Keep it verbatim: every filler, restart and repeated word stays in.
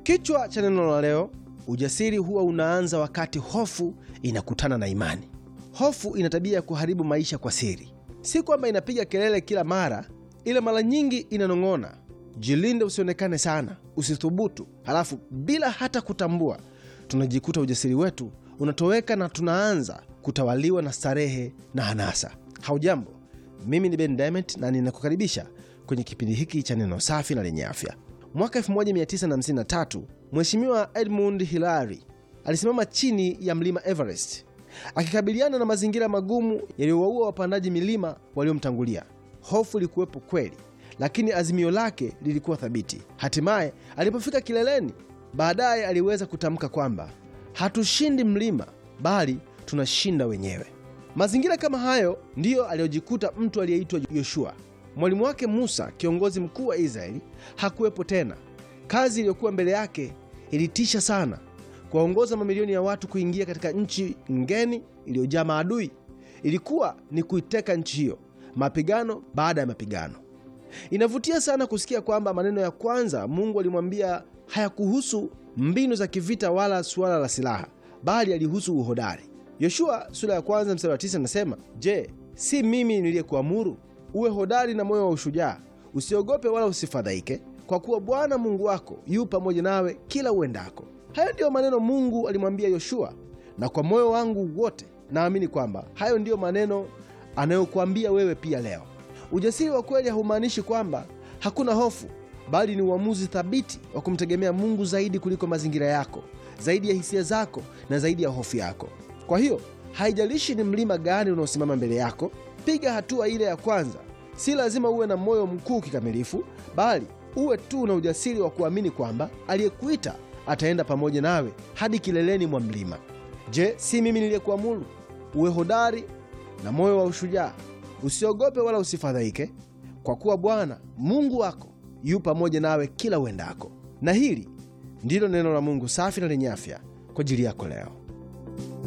Kichwa cha neno la leo: ujasiri huwa unaanza wakati hofu inakutana na imani. Hofu ina tabia ya kuharibu maisha kwa siri. Si kwamba inapiga kelele kila mara, ila mara nyingi inanong'ona, jilinde usionekane sana, usithubutu. Halafu bila hata kutambua, tunajikuta ujasiri wetu unatoweka na tunaanza kutawaliwa na starehe na hanasa. Haujambo, mimi ni Ben Diamond na ninakukaribisha kwenye kipindi hiki cha neno safi na lenye afya. Mwaka elfu moja mia tisa hamsini na tatu, Mheshimiwa Edmund Hillary alisimama chini ya mlima Everest akikabiliana na mazingira magumu yaliyowaua wapandaji milima waliomtangulia. Hofu ilikuwepo kweli, lakini azimio lake lilikuwa thabiti. Hatimaye alipofika kileleni, baadaye aliweza kutamka kwamba hatushindi mlima, bali tunashinda wenyewe. Mazingira kama hayo ndiyo aliyojikuta mtu aliyeitwa Yoshua. Mwalimu wake Musa, kiongozi mkuu wa Israeli, hakuwepo tena. Kazi iliyokuwa mbele yake ilitisha sana: kuwaongoza mamilioni ya watu kuingia katika nchi ngeni iliyojaa maadui. Ilikuwa ni kuiteka nchi hiyo, mapigano baada ya mapigano. Inavutia sana kusikia kwamba maneno ya kwanza Mungu alimwambia hayakuhusu mbinu za kivita wala suala la silaha, bali alihusu uhodari. Yoshua sura ya kwanza mstari wa tisa nasema, je, si mimi niliyekuamuru uwe hodari na moyo wa ushujaa? Usiogope wala usifadhaike, kwa kuwa Bwana Mungu wako yu pamoja nawe kila uendako. Hayo ndiyo maneno Mungu alimwambia Yoshua, na kwa moyo wangu wote naamini kwamba hayo ndiyo maneno anayokuambia wewe pia leo. Ujasiri wa kweli haumaanishi kwamba hakuna hofu, bali ni uamuzi thabiti wa kumtegemea Mungu zaidi kuliko mazingira yako, zaidi ya hisia zako na zaidi ya hofu yako. Kwa hiyo haijalishi ni mlima gani unaosimama mbele yako, piga hatua ile ya kwanza. Si lazima uwe na moyo mkuu kikamilifu, bali uwe tu na ujasiri wa kuamini kwamba aliyekuita ataenda pamoja nawe hadi kileleni mwa mlima. Je, si mimi niliyekuamuru uwe hodari na moyo wa ushujaa? Usiogope wala usifadhaike, kwa kuwa Bwana Mungu wako yu pamoja nawe kila uendako. Na hili ndilo neno la Mungu safi na lenye afya kwa ajili yako leo.